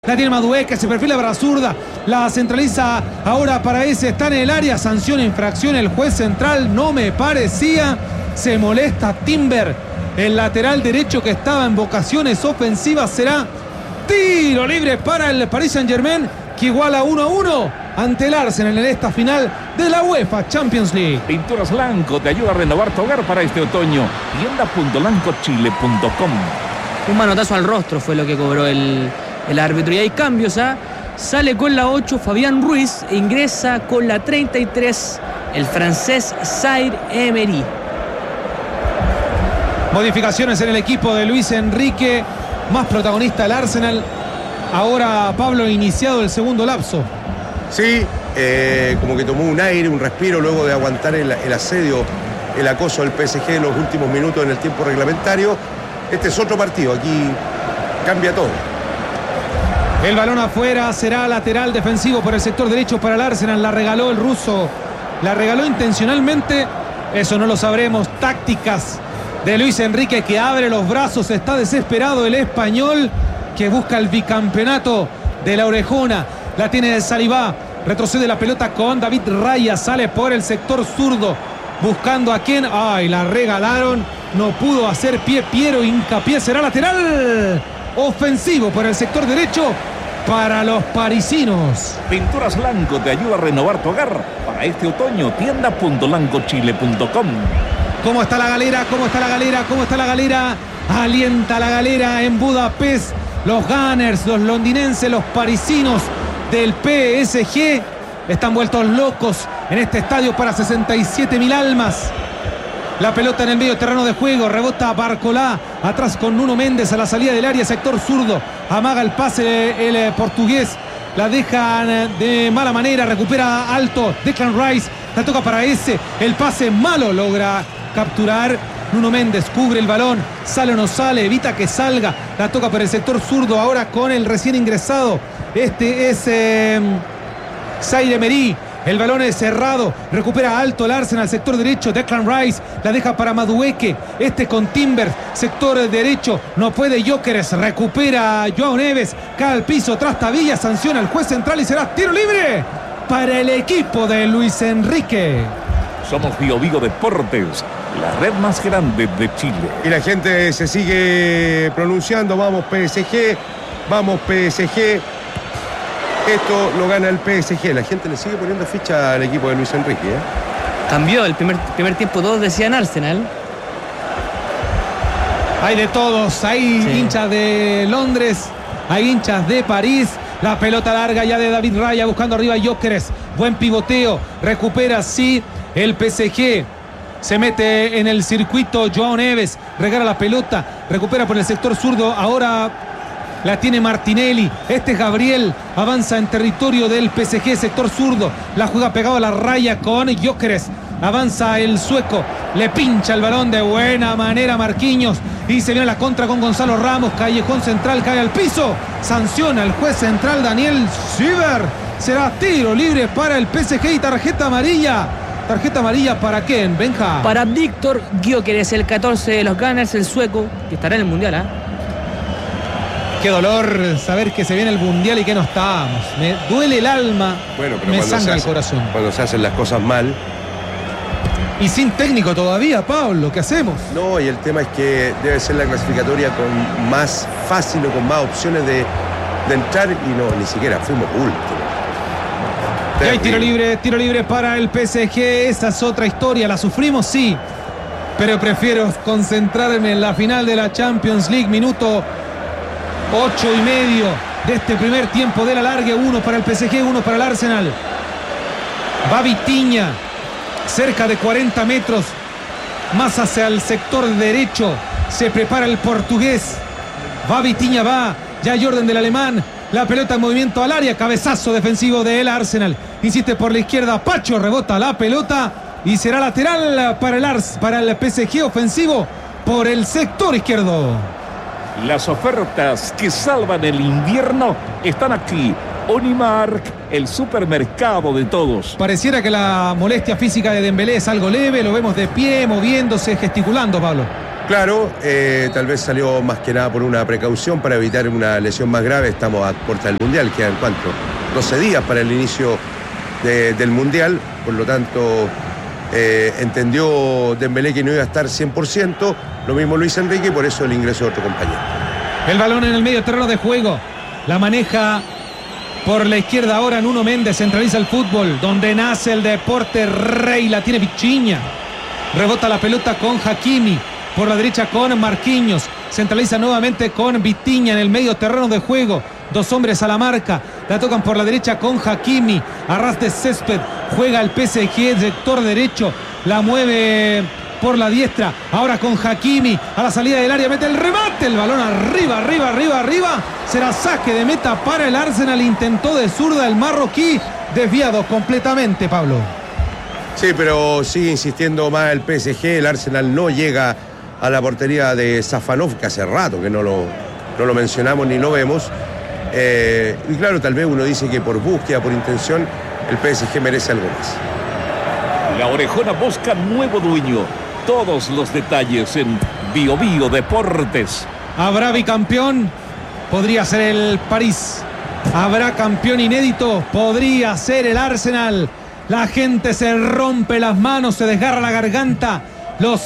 La tiene Madueke, que se perfila para la zurda. La centraliza ahora para ese. Está en el área. Sanción, infracción. El juez central no me parecía. Se molesta Timber. El lateral derecho que estaba en vocaciones ofensivas. Será tiro libre para el Paris Saint-Germain, que iguala 1-1 ante el Arsenal en esta final de la UEFA Champions League. Pinturas Lanco te ayuda a renovar tu hogar para este otoño. Tienda.lancochile.com. Un manotazo al rostro fue lo que cobró el árbitro. Y hay cambios, Sale con la 8 Fabián Ruiz e ingresa con la 33 el francés Zaïre Emery. Modificaciones en el equipo de Luis Enrique. Más protagonista el Arsenal. Ahora Pablo iniciado el segundo lapso. Sí, como que tomó un aire, un respiro luego de aguantar el asedio, el acoso del PSG en los últimos minutos en el tiempo reglamentario. Este es otro partido, aquí cambia todo. El balón afuera, será lateral defensivo por el sector derecho para el Arsenal. La regaló el ruso, la regaló intencionalmente. Eso no lo sabremos. Tácticas de Luis Enrique, que abre los brazos. Está desesperado el español, que busca el bicampeonato de la orejona. La tiene Saliba, retrocede la pelota con David Raya. Sale por el sector zurdo, buscando a quién. Ay, la regalaron. No pudo hacer pie Piero, hincapié. Será lateral ofensivo por el sector derecho para los parisinos. Pinturas Lanco te ayuda a renovar tu hogar para este otoño. Tienda.lancochile.com. ¿Cómo está la galera? ¿Cómo está la galera? ¿Cómo está la galera? Alienta la galera en Budapest. Los Gunners, los londinenses, los parisinos del PSG están vueltos locos en este estadio para 67.000 almas. La pelota en el medio terreno de juego, rebota Barcolá, atrás con Nuno Méndez a la salida del área, sector zurdo, amaga el pase el portugués, la dejan de mala manera, recupera alto Declan Rice, la toca para ese, el pase malo logra capturar Nuno Méndez, cubre el balón, sale o no sale, evita que salga, la toca por el sector zurdo ahora con el recién ingresado, este es Zaïre Emery. El balón es cerrado, recupera alto el Arsenal, sector derecho, Declan Rice, la deja para Madueke, este con Timber, sector derecho, no puede Gyökeres, recupera Joao Neves, cae al piso, trastabilla, sanciona el juez central y será tiro libre para el equipo de Luis Enrique. Somos Bio Deportes, la red más grande de Chile. Y la gente se sigue pronunciando, vamos PSG, vamos PSG. Esto lo gana el PSG. La gente le sigue poniendo ficha al equipo de Luis Enrique. Cambió el primer tiempo, todos decían Arsenal. Hay de todos, hay hinchas de Londres, hay hinchas de París. La pelota larga ya de David Raya buscando arriba a Gyökeres. Buen pivoteo, recupera sí el PSG. Se mete en el circuito Joao Neves, regala la pelota, recupera por el sector zurdo. Ahora la tiene Martinelli, este es Gabriel, avanza en territorio del PSG, sector zurdo, la juega pegado a la raya con Gyökeres, avanza el sueco, le pincha el balón de buena manera Marquinhos y se viene la contra con Gonzalo Ramos, callejón central, cae al piso, sanciona el juez central Daniel Schieber, será tiro libre para el PSG y tarjeta amarilla. ¿Tarjeta amarilla para quién, Benja? Para Víctor Gyökeres, el 14 de los Gunners, el sueco, que estará en el Mundial, Qué dolor saber que se viene el Mundial y que no estábamos. Me duele el alma, bueno, pero me sangra el corazón. Cuando se hacen las cosas mal. Y sin técnico todavía, Pablo, ¿qué hacemos? No, y el tema es que debe ser la clasificatoria con más fácil o con más opciones de entrar y no, ni siquiera fuimos últimos. Y hay tiro libre para el PSG. Esa es otra historia, la sufrimos, sí. Pero prefiero concentrarme en la final de la Champions League, minuto 8:30 de este primer tiempo del alargue. 1 para el PSG, 1 para el Arsenal. Va Vitinha, cerca de 40 metros, más hacia el sector derecho. Se prepara el portugués. Va Vitinha, va ya Jordan del alemán. La pelota en movimiento al área, cabezazo defensivo del Arsenal. Insiste por la izquierda, Pacho, rebota la pelota y será lateral para el PSG ofensivo por el sector izquierdo. Las ofertas que salvan el invierno están aquí. Unimark, el supermercado de todos. Pareciera que la molestia física de Dembélé es algo leve, lo vemos de pie, moviéndose, gesticulando, Pablo. Claro, tal vez salió más que nada por una precaución para evitar una lesión más grave. Estamos a puerta del Mundial, quedan ¿cuánto? 12 días para el inicio del Mundial, por lo tanto entendió Dembélé que no iba a estar 100%, lo mismo Luis Enrique, y por eso el ingreso de otro compañero. El balón en el medio terreno de juego, la maneja por la izquierda ahora Nuno Méndez, centraliza el fútbol, donde nace el deporte rey, la tiene Vichiña, rebota la pelota con Hakimi, por la derecha con Marquinhos, centraliza nuevamente con Vitinha en el medio terreno de juego, dos hombres a la marca, la tocan por la derecha con Hakimi, a ras de césped, juega el PSG, sector derecho, la mueve por la diestra, ahora con Hakimi, a la salida del área, mete el remate, el balón arriba, será saque de meta para el Arsenal, intentó de zurda el marroquí, desviado completamente, Pablo. Sí, pero sigue insistiendo más el PSG, el Arsenal no llega a la portería de Safanov, que hace rato que no lo mencionamos ni lo vemos. Y claro, tal vez uno dice que por búsqueda, por intención, el PSG merece algo más. La Orejona busca nuevo dueño. Todos los detalles en Bio Bio Deportes. ¿Habrá bicampeón? Podría ser el París. ¿Habrá campeón inédito? Podría ser el Arsenal. La gente se rompe las manos, se desgarra la garganta. Los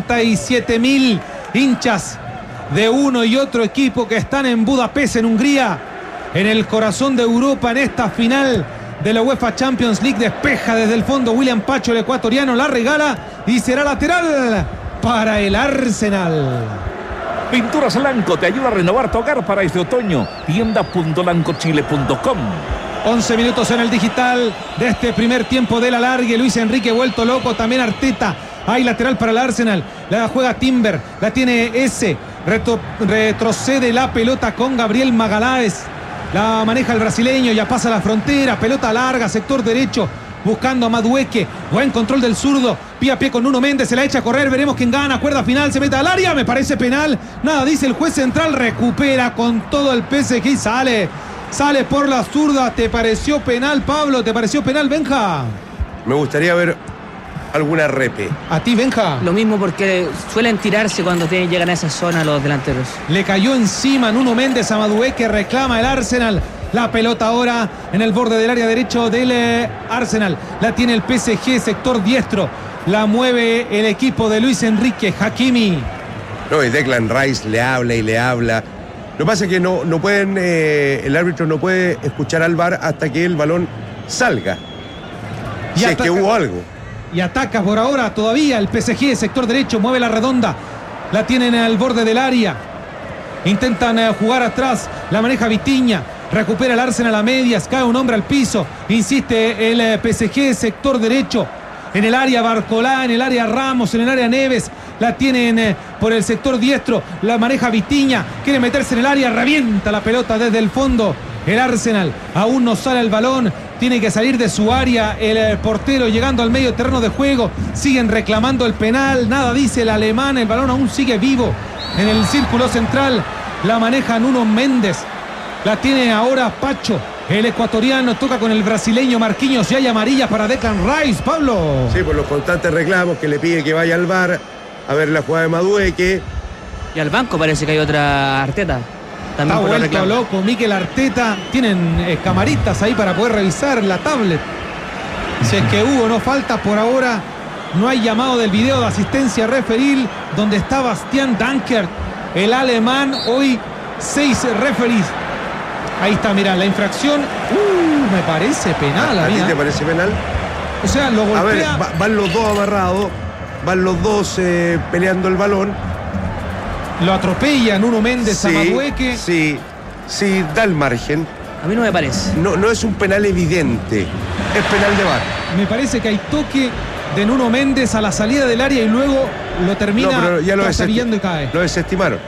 67.000 hinchas de uno y otro equipo que están en Budapest, en Hungría, en el corazón de Europa, en esta final de la UEFA Champions League. Despeja desde el fondo William Pacho, el ecuatoriano, la regala y será lateral para el Arsenal. Pinturas Lanco te ayuda a renovar tu hogar para este otoño. Tienda.lancochile.com. 11 minutos en el digital de este primer tiempo del alargue. Luis Enrique vuelto loco, también Arteta. Hay lateral para el Arsenal, la juega Timber, la tiene ese, retrocede la pelota con Gabriel Magalhães, la maneja el brasileño, ya pasa la frontera, pelota larga, sector derecho, buscando a Madueque, buen control del zurdo, pie a pie con Nuno Méndez, se la echa a correr, veremos quién gana, cuerda final, se mete al área, me parece penal, nada dice el juez central, recupera con todo el PSG y sale por la zurda. ¿Te pareció penal, Pablo? ¿Te pareció penal, Benja? Me gustaría ver alguna repe. ¿A ti, Benja? Lo mismo, porque suelen tirarse cuando llegan a esa zona los delanteros. Le cayó encima Nuno Méndez a Madueque, reclama el Arsenal. La pelota ahora en el borde del área derecho del Arsenal. La tiene el PSG, sector diestro. La mueve el equipo de Luis Enrique, Hakimi. No, y Declan Rice le habla y le habla. Lo que pasa es que no pueden, el árbitro no puede escuchar al VAR hasta que el balón salga. Si es que hubo algo. Y ataca por ahora todavía el PSG, sector derecho, mueve la redonda, la tienen al borde del área, intentan jugar atrás, la maneja Vitinha, recupera el Arsenal a medias, cae un hombre al piso, insiste el PSG, sector derecho, en el área Barcolá, en el área Ramos, en el área Neves, la tienen por el sector diestro, la maneja Vitinha, quiere meterse en el área, revienta la pelota desde el fondo, el Arsenal, aún no sale el balón, tiene que salir de su área el portero llegando al medio terreno de juego, siguen reclamando el penal, nada dice el alemán, el balón aún sigue vivo en el círculo central, la maneja Nuno Méndez, la tiene ahora Pacho, el ecuatoriano, toca con el brasileño Marquinhos y hay amarilla para Declan Rice, Pablo. Sí, por los constantes reclamos que le pide que vaya al VAR a ver la jugada de Madueque. Y al banco parece que hay otra Arteta. Está vuelto loco Mikel Arteta. Tienen camaritas ahí para poder revisar la tablet. Si es que hubo, no falta por ahora. No hay llamado del video de asistencia referil donde está Bastian Dankert, el alemán. Hoy 6 referees. Ahí está, mira, la infracción. Me parece penal. ¿A ti te parece penal? O sea, lo golpea. A ver, van los dos amarrados, van los dos peleando el balón. Lo atropella Nuno Méndez a Madueque. Sí, da el margen. A mí no me parece. No es un penal evidente, es penal de VAR. Me parece que hay toque de Nuno Méndez a la salida del área y luego lo termina trastabillando y cae. Lo desestimaron.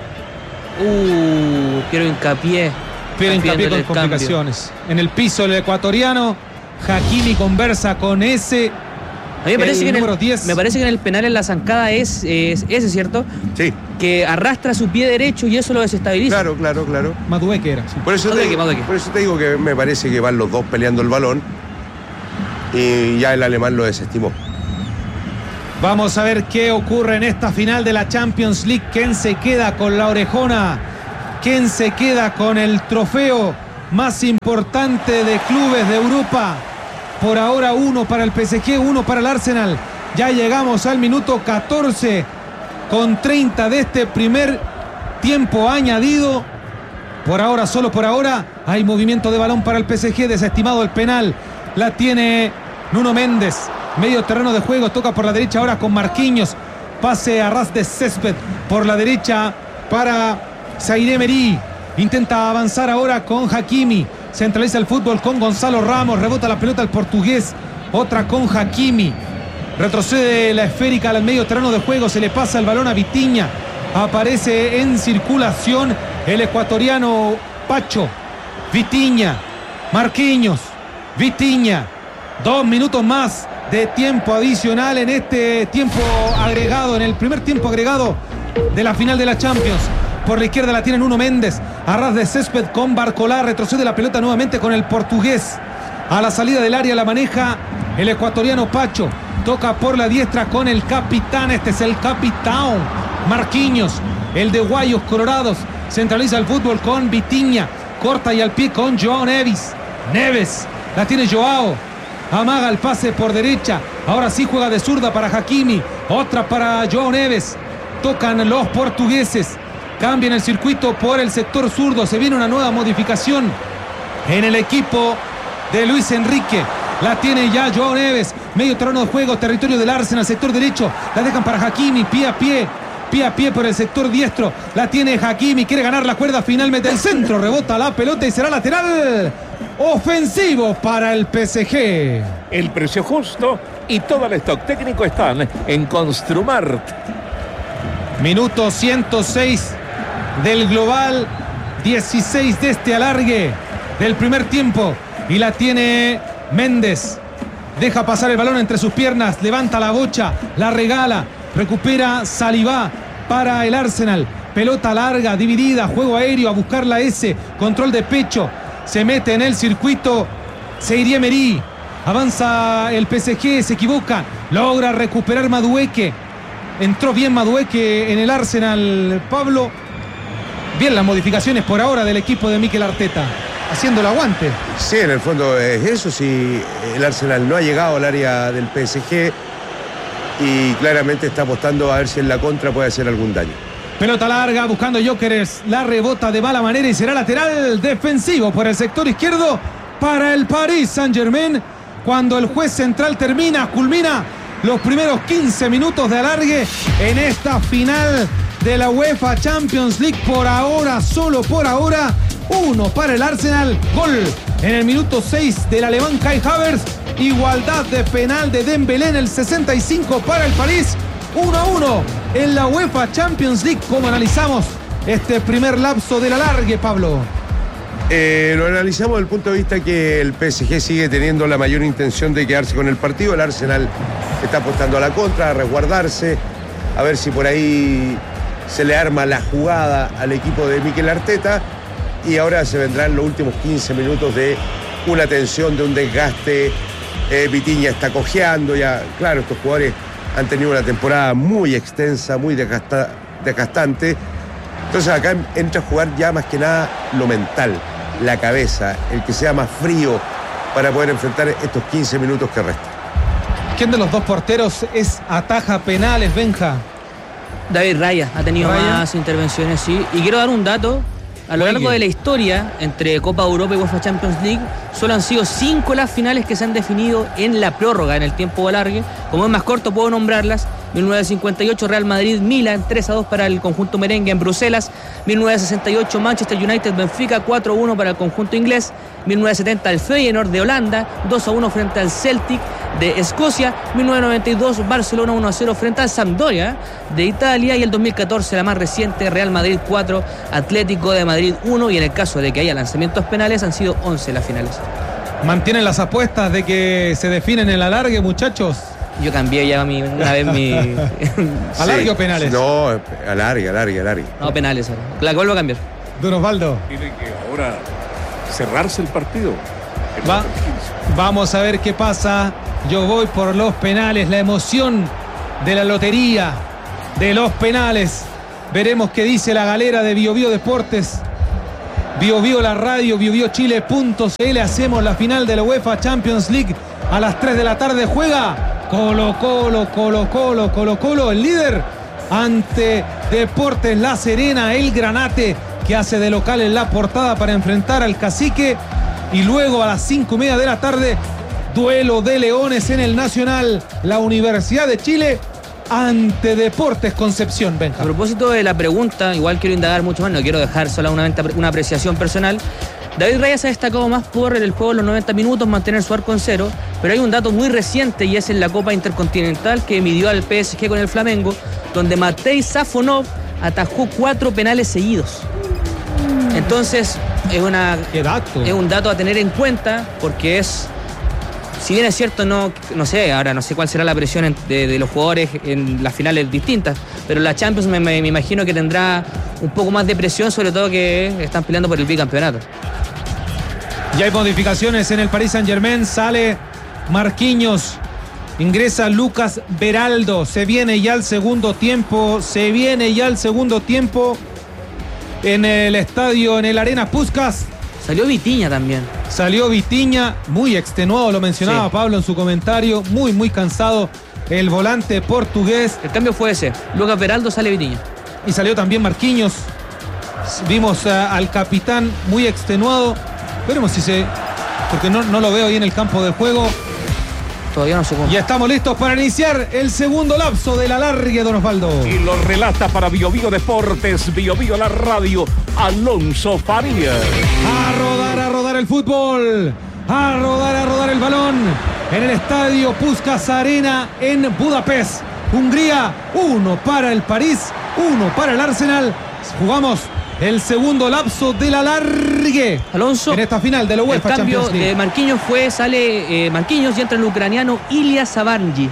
Quiero hincapié. Pero hincapié con complicaciones. En el piso el ecuatoriano, Hakimi conversa con ese. A mí me parece, me parece que en el penal en la zancada es ese, ¿cierto? Sí. Que arrastra su pie derecho y eso lo desestabiliza. Claro. Madueque era. Sí. Por eso te digo que me parece que van los dos peleando el balón y ya el alemán lo desestimó. Vamos a ver qué ocurre en esta final de la Champions League. ¿Quién se queda con la orejona? ¿Quién se queda con el trofeo más importante de clubes de Europa? Por ahora 1 para el PSG, 1 para el Arsenal. Ya llegamos al minuto 14 con 30 de este primer tiempo añadido. Por ahora, solo por ahora, hay movimiento de balón para el PSG. Desestimado el penal. La tiene Nuno Méndez. Medio terreno de juego, toca por la derecha ahora con Marquinhos. Pase a ras de césped por la derecha para Zaire Emery. Intenta avanzar ahora con Hakimi. Centraliza el fútbol con Gonzalo Ramos. Rebota la pelota el portugués. Otra con Hakimi. Retrocede la esférica al medio terreno de juego. Se le pasa el balón a Vitinha. Aparece en circulación el ecuatoriano Pacho. Vitinha. Marquinhos. Vitinha. 2 minutos más de tiempo adicional en este tiempo agregado, en el primer tiempo agregado de la final de la Champions. Por la izquierda la tiene Nuno Méndez, a ras de césped con Barcolá. Retrocede la pelota nuevamente con el portugués. A la salida del área la maneja el ecuatoriano Pacho. Toca por la diestra con el capitán. Este es el capitán Marquinhos, el de Guayos Colorados. Centraliza el fútbol con Vitinha. Corta y al pie con Joao Neves. La tiene Joao. Amaga el pase por derecha. Ahora sí juega de zurda para Hakimi. Otra para Joao Neves. Tocan los portugueses. Cambian el circuito por el sector zurdo. Se viene una nueva modificación en el equipo de Luis Enrique. La tiene ya Joao Neves. Medio terreno de juego. Territorio del Arsenal. Sector derecho. La dejan para Hakimi. Pie a pie. Pie a pie por el sector diestro. La tiene Hakimi. Quiere ganar la cuerda finalmente. El centro. Rebota la pelota y será lateral ofensivo para el PSG. El precio justo y todo el stock técnico están en Construmart. Minuto 106 del global, 16 de este alargue del primer tiempo. Y la tiene Méndez. Deja pasar el balón entre sus piernas. Levanta la bocha, la regala. Recupera Saliba para el Arsenal. Pelota larga, dividida, juego aéreo, a buscar la S. Control de pecho. Se mete en el circuito Zaire Emery. Avanza el PSG, se equivoca. Logra recuperar Madueke. Entró bien Madueke en el Arsenal, Pablo. Bien las modificaciones por ahora del equipo de Mikel Arteta, haciendo el aguante. Sí, en el fondo es eso. Si el Arsenal no ha llegado al área del PSG y claramente está apostando a ver si en la contra puede hacer algún daño. Pelota larga, buscando Gyökeres. La rebota de mala manera y será lateral defensivo por el sector izquierdo para el Paris Saint-Germain. Cuando el juez central culmina los primeros 15 minutos de alargue en esta final de la UEFA Champions League. Por ahora, solo por ahora, 1 para el Arsenal. Gol en el minuto 6 del alemán Kai Havertz. Igualdad de penal de Dembélé en el 65 para el París. 1-1 en la UEFA Champions League. ¿Cómo analizamos este primer lapso del alargue, Pablo? Lo analizamos desde el punto de vista que el PSG sigue teniendo la mayor intención de quedarse con el partido. El Arsenal está apostando a la contra, a resguardarse, a ver si por ahí se le arma la jugada al equipo de Mikel Arteta. Y ahora se vendrán los últimos 15 minutos de una tensión, de un desgaste. Vitinha está cojeando ya. Claro, estos jugadores han tenido una temporada muy extensa, muy desgastante. Entonces acá entra a jugar ya más que nada lo mental, la cabeza, el que sea más frío para poder enfrentar estos 15 minutos que restan. ¿Quién de los dos porteros ataja penales, Benja? David Raya ha tenido más intervenciones, sí. Y quiero dar un dato. A lo largo de la historia, entre Copa Europa y UEFA Champions League, solo han sido 5 las finales que se han definido en la prórroga, en el tiempo de alargue. Como es más corto, puedo nombrarlas. 1958 Real Madrid-Milan, 3-2 para el conjunto merengue en Bruselas. 1968 Manchester United-Benfica, 4-1 para el conjunto inglés. 1970 el Feyenoord de Holanda, 2-1 frente al Celtic de Escocia. 1992 Barcelona 1-0 frente al Sampdoria de Italia. Y el 2014 la más reciente, Real Madrid 4, Atlético de Madrid 1. Y en el caso de que haya lanzamientos penales, han sido 11 las finales. ¿Mantienen las apuestas de que se definen en el alargue, muchachos? Yo cambié ya una vez mi... ¿Alargue o penales? No, alargue. No, penales ahora. La vuelvo a cambiar. Don Osvaldo. Tiene que ahora cerrarse el partido. Vamos a ver qué pasa. Yo voy por los penales. La emoción de la lotería, de los penales. Veremos qué dice la galera de Bio Bio Deportes. Bio Bio la radio, biobiochile.cl. Hacemos la final de la UEFA Champions League a las 3 de la tarde. Juega Colo Colo, el líder ante Deportes La Serena, el Granate, que hace de local en la portada para enfrentar al Cacique. Y luego a las 5:30 de la tarde, duelo de leones en el Nacional, la Universidad de Chile ante Deportes Concepción. Benja. A propósito de la pregunta, igual quiero indagar mucho más, no quiero dejar solamente una apreciación personal. David Raya se ha destacado más por el juego de los 90 minutos, mantener su arco en cero, pero hay un dato muy reciente y es en la Copa Intercontinental que midió al PSG con el Flamengo, donde Matej Safonov atajó 4 penales seguidos. Entonces es un dato a tener en cuenta, porque es, si bien es cierto, no sé cuál será la presión de los jugadores en las finales distintas, pero la Champions me imagino que tendrá un poco más de presión, sobre todo que están peleando por el bicampeonato. Ya hay modificaciones en el Paris Saint-Germain. Sale Marquinhos, ingresa Lucas Beraldo. Se viene ya el segundo tiempo en el estadio, en el Arena Puskás. Salió Vitinha también. Salió Vitinha, muy extenuado, lo mencionaba Pablo en su comentario, muy cansado el volante portugués. El cambio fue ese, Lucas Beraldo, sale Vitinha. Y salió también Marquinhos. Vimos al capitán muy extenuado. Veremos porque no lo veo ahí en el campo de juego. Todavía no se cumple. Ya estamos listos para iniciar el segundo lapso del alargue, don Osvaldo. Y lo relata para Bio Bio Deportes, Bio Bio la radio, Alonso Farías. A rodar el fútbol. A rodar el balón. En el estadio Puskás Arena en Budapest, Hungría. 1 para el París, 1 para el Arsenal. Jugamos el segundo lapso del alargue, Alonso, en esta final de la UEFA Champions League. El cambio de Marquinhos sale Marquinhos y entra el ucraniano Ilya Savargi,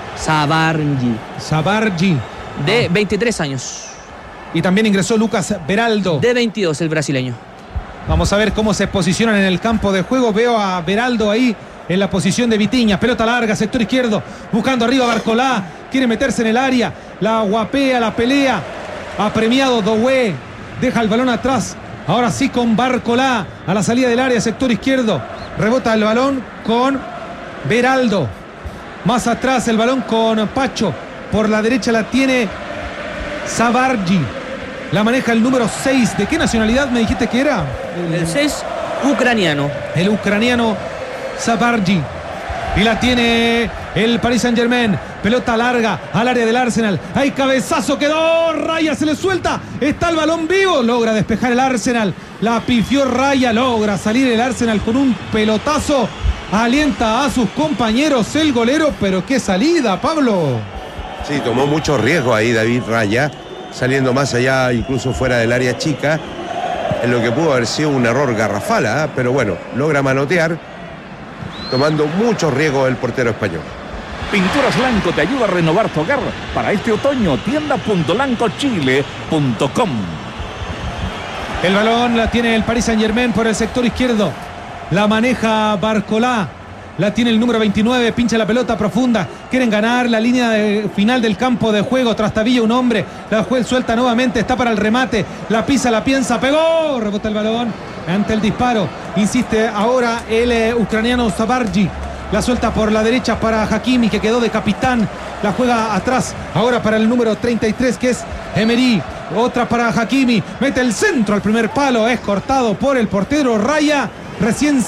de 23 años. Y también ingresó Lucas Beraldo, de 22, el brasileño. Vamos a ver cómo se posicionan en el campo de juego. Veo a Beraldo ahí en la posición de Vitinha. Pelota larga, sector izquierdo, buscando arriba Barcolá. Quiere meterse en el área, la guapea, la pelea. Apremiado Doué. Deja el balón atrás. Ahora sí con Barcolá a la salida del área, sector izquierdo. Rebota el balón con Beraldo. Más atrás el balón con Pacho. Por la derecha la tiene Savargi. La maneja el número 6. ¿De qué nacionalidad me dijiste que era? El 6, ucraniano. El ucraniano Savargi. Y la tiene el Paris Saint-Germain. Pelota larga al área del Arsenal. Hay cabezazo, quedó. Raya se le suelta. Está el balón vivo. Logra despejar el Arsenal. La pifió Raya. Logra salir el Arsenal con un pelotazo. Alienta a sus compañeros el golero. Pero qué salida, Pablo. Sí, tomó mucho riesgo ahí David Raya, saliendo más allá, incluso fuera del área chica, en lo que pudo haber sido un error garrafal, pero bueno, logra manotear, tomando mucho riesgo el portero español. Pinturas Lanco te ayuda a renovar tu hogar. Para este otoño, tienda.lancochile.com. El balón la tiene el Paris Saint-Germain por el sector izquierdo. La maneja Barcolá. La tiene el número 29, pincha la pelota profunda. Quieren ganar la línea final del campo de juego. Trastabilla un hombre. La juez suelta nuevamente. Está para el remate. La pisa, la piensa. Pegó. Rebota el balón ante el disparo. Insiste ahora el ucraniano Savargi. La suelta por la derecha para Hakimi, que quedó de capitán. La juega atrás. Ahora para el número 33, que es Emery. Otra para Hakimi. Mete el centro al primer palo. Es cortado por el portero Raya. Recién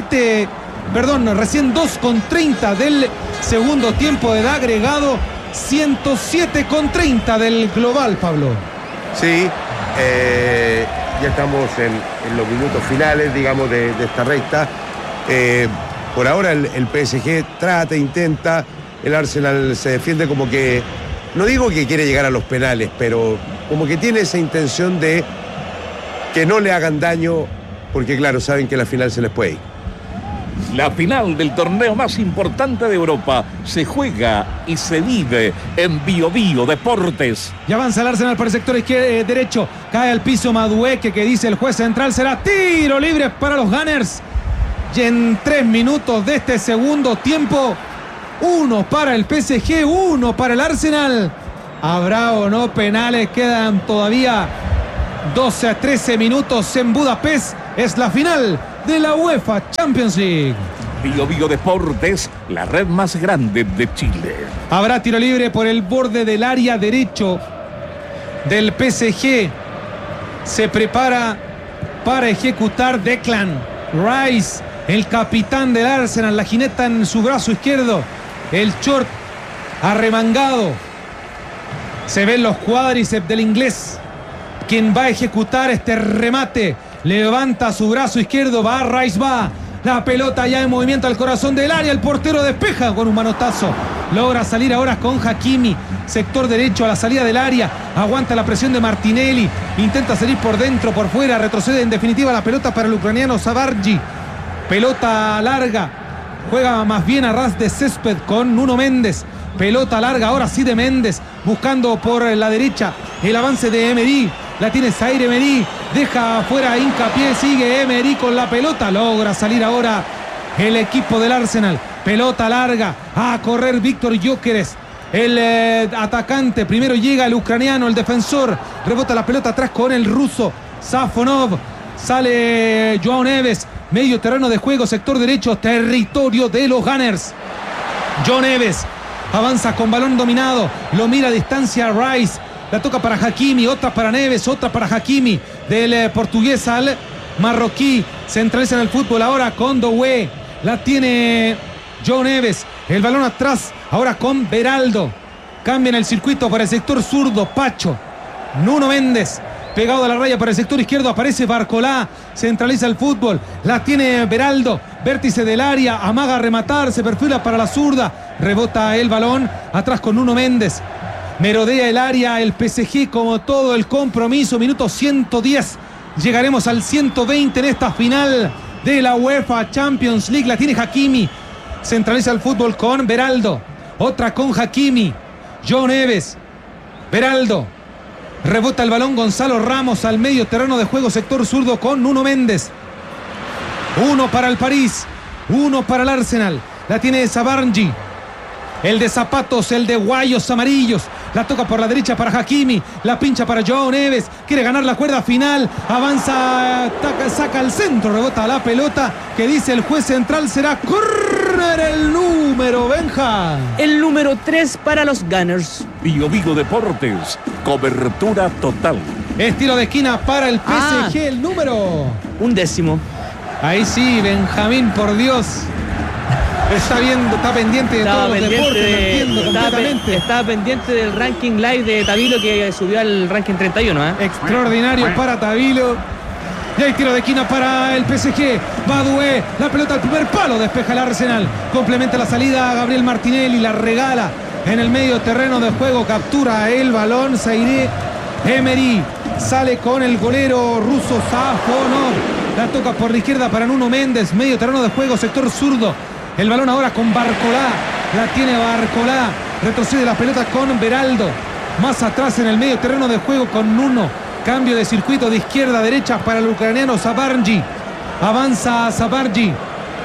2:30 del segundo tiempo de agregado, 107:30 del global, Pablo. Sí, ya estamos en los minutos finales, digamos, de esta recta. Por ahora el PSG trata, intenta, el Arsenal se defiende como que, no digo que quiere llegar a los penales, pero como que tiene esa intención de que no le hagan daño, porque claro, saben que la final se les puede ir. La final del torneo más importante de Europa se juega y se vive en Bio Bio Deportes. Y avanza el Arsenal por el sector derecho. Cae al piso Madueque, que dice el juez central. Será tiro libre para los Gunners. Y en 3 minutos de este segundo tiempo, 1 para el PSG, 1 para el Arsenal. ¿Habrá o no penales? Quedan todavía 12 a 13 minutos en Budapest. Es la final de la UEFA Champions League. Bio Bio Deportes, la red más grande de Chile. Habrá tiro libre por el borde del área derecho del PSG. Se prepara para ejecutar Declan Rice, el capitán del Arsenal, la jineta en su brazo izquierdo, el short arremangado. Se ven los cuádriceps del inglés, quien va a ejecutar este remate. Levanta su brazo izquierdo, va, Rice va. La pelota ya en movimiento al corazón del área. El portero despeja con un manotazo. Logra salir ahora con Hakimi. Sector derecho a la salida del área. Aguanta la presión de Martinelli. Intenta salir por dentro, por fuera. Retrocede en definitiva la pelota para el ucraniano Sabargi. Pelota larga. Juega más bien a ras de césped con Nuno Méndez. Pelota larga ahora sí de Méndez. Buscando por la derecha el avance de Emery. La tiene Zaire Emery. Deja afuera Hincapié. Sigue Emery con la pelota. Logra salir ahora el equipo del Arsenal. Pelota larga. A correr Víctor Gyökeres. El atacante. Primero llega el ucraniano, el defensor. Rebota la pelota atrás con el ruso Safonov. Sale Joao Neves. Medio terreno de juego. Sector derecho. Territorio de los Gunners. Joao Neves avanza con balón dominado. Lo mira a distancia Rice. La toca para Hakimi, otra para Neves, otra para Hakimi. Del portugués al marroquí. Centraliza en el fútbol ahora con Doué. La tiene Joao Neves. El balón atrás ahora con Beraldo. Cambia en el circuito para el sector zurdo. Pacho. Nuno Méndez. Pegado a la raya para el sector izquierdo. Aparece Barcolá. Centraliza el fútbol. La tiene Beraldo. Vértice del área. Amaga a rematar. Se perfila para la zurda. Rebota el balón. Atrás con Nuno Méndez. Merodea el área el PSG como todo el compromiso. Minuto 110. Llegaremos al 120 en esta final de la UEFA Champions League. La tiene Hakimi. Centraliza el fútbol con Beraldo. Otra con Hakimi. Joao Neves. Beraldo. Rebota el balón Gonzalo Ramos al medio terreno de juego. Sector zurdo con Nuno Méndez. 1 para el París. 1 para el Arsenal. La tiene Sabargi. El de zapatos, el de guayos amarillos. La toca por la derecha para Hakimi. La pincha para Joao Neves. Quiere ganar la cuerda final. Avanza, saca al centro. Rebota la pelota. Que dice el juez central será córner el número, Benja. El número 3 para los Gunners. Bio Bio Deportes, cobertura total. Estilo de esquina para el PSG, el número. 10. Ahí sí, Benjamín, por Dios. Está viendo, está pendiente de todos los deportes, lo entiendo completamente. Estaba pendiente del ranking live de Tabilo que subió al ranking 31. Extraordinario para Tabilo. Y hay tiro de esquina para el PSG. Va Doué, la pelota al primer palo, despeja el Arsenal. Complementa la salida a Gabriel Martinelli, la regala en el medio terreno de juego. Captura el balón Zaire Emery. Sale con el golero ruso Safonov. La toca por la izquierda para Nuno Méndez. Medio terreno de juego, sector zurdo. El balón ahora con Barcolá. La tiene Barcolá. Retrocede la pelota con Beraldo. Más atrás en el medio terreno de juego con Nuno. Cambio de circuito de izquierda a derecha para el ucraniano Sabargi. Avanza Sabargi.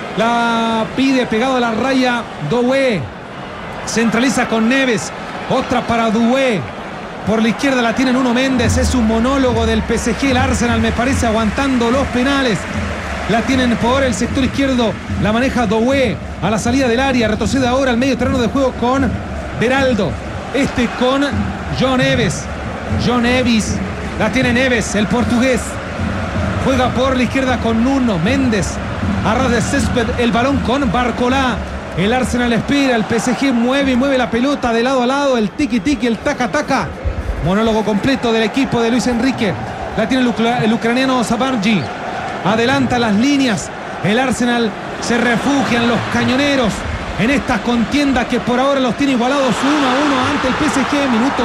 La pide pegado a la raya Doué. Centraliza con Neves. Otra para Doué. Por la izquierda la tiene Nuno Méndez. Es un monólogo del PSG. El Arsenal me parece aguantando los penales. La tienen por el sector izquierdo. La maneja Doué a la salida del área. Retrocede ahora al medio terreno de juego con Beraldo. Con Joao Neves. Joao Neves. La tiene Neves, el portugués. Juega por la izquierda con Nuno Méndez. A ras de césped el balón con Barcolá. El Arsenal espera. El PSG mueve y mueve la pelota de lado a lado. El tiki-tiki, el taca-taca. Monólogo completo del equipo de Luis Enrique. La tiene el ucraniano Sabargi. Adelanta las líneas. El Arsenal se refugia en los cañoneros en esta contienda que por ahora los tiene igualados 1-1 ante el PSG. Minuto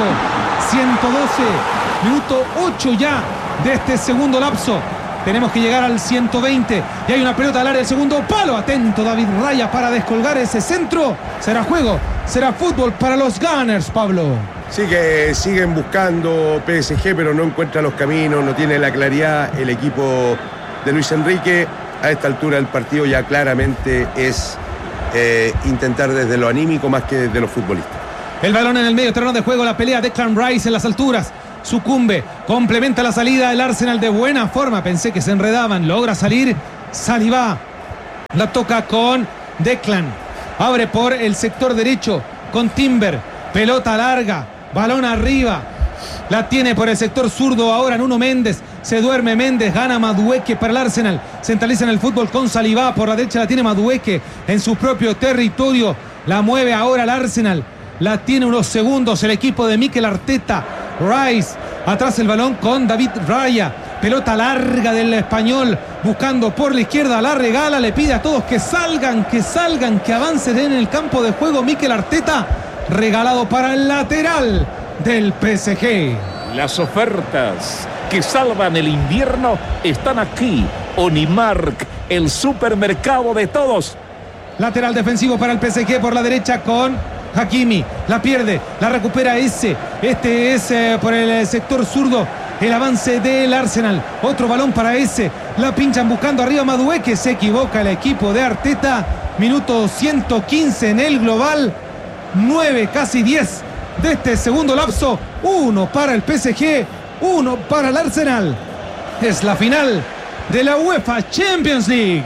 112, minuto 8 ya de este segundo lapso. Tenemos que llegar al 120 y hay una pelota al área del segundo palo. Atento David Raya para descolgar ese centro. Será juego, será fútbol para los Gunners, Pablo. Sí, que siguen buscando PSG, pero no encuentra los caminos, no tiene la claridad el equipo de Luis Enrique. A esta altura del partido ya claramente es intentar desde lo anímico más que desde lo futbolístico. El balón en el medio terreno de juego, la pelea de Declan Rice en las alturas. Sucumbe, complementa la salida el Arsenal de buena forma. Pensé que se enredaban, logra salir Saliba. La toca con Declan. Abre por el sector derecho con Timber. Pelota larga, balón arriba. La tiene por el sector zurdo ahora Nuno Méndez. Se duerme Méndez, gana Madueke para el Arsenal. Centraliza en el fútbol con Saliba. Por la derecha la tiene Madueke en su propio territorio. La mueve ahora el Arsenal. La tiene unos segundos el equipo de Mikel Arteta. Rice, atrás el balón con David Raya. Pelota larga del español, buscando por la izquierda, la regala, le pide a todos que salgan, que avancen en el campo de juego. Mikel Arteta, regalado para el lateral del PSG. Las ofertas que salvan el invierno están aquí. Onimark, el supermercado de todos. Lateral defensivo para el PSG por la derecha con Hakimi. La pierde, la recupera ese. Este es por el sector zurdo el avance del Arsenal. Otro balón para ese. La pinchan buscando arriba Madueke. Se equivoca el equipo de Arteta. Minuto 115 en el global. 9, casi 10 de este segundo lapso. 1 para el PSG, 1 para el Arsenal. Es la final de la UEFA Champions League.